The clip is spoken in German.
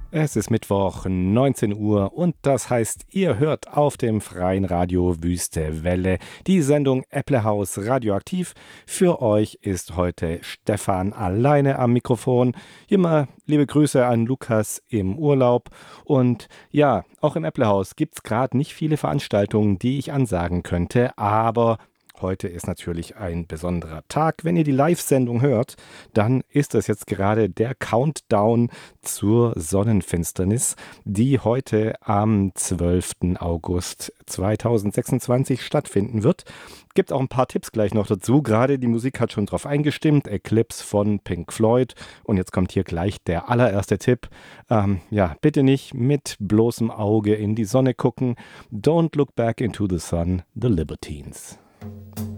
Es ist Mittwoch, 19 Uhr und das heißt, ihr hört auf dem freien Radio Wüste Welle die Sendung Äpplehaus Radioaktiv. Für euch ist heute Stefan alleine am Mikrofon. Hier mal liebe Grüße an Lukas im Urlaub. Und ja, auch im Äpplehaus gibt es gerade nicht viele Veranstaltungen, die ich ansagen könnte, aber heute ist natürlich ein besonderer Tag. Wenn ihr die Live-Sendung hört, dann ist das jetzt gerade der Countdown zur Sonnenfinsternis, die heute am 12. August 2026 stattfinden wird. Gibt auch ein paar Tipps gleich noch dazu. Gerade die Musik hat schon drauf eingestimmt. Eclipse von Pink Floyd. Und jetzt kommt hier gleich der allererste Tipp. Ja, bitte nicht mit bloßem Auge in die Sonne gucken. Don't look back into the sun, the Libertines.